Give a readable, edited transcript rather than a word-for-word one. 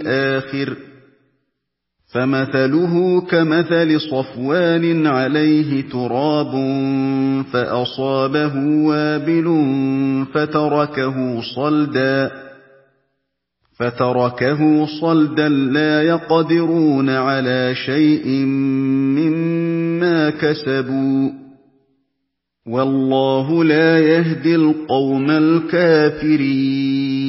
الآخر فمثله كمثل صفوان عليه تراب فأصابه وابل فتركه صلدا لا يقدرون على شيء مما كسبوا والله لا يهدي القوم الكافرين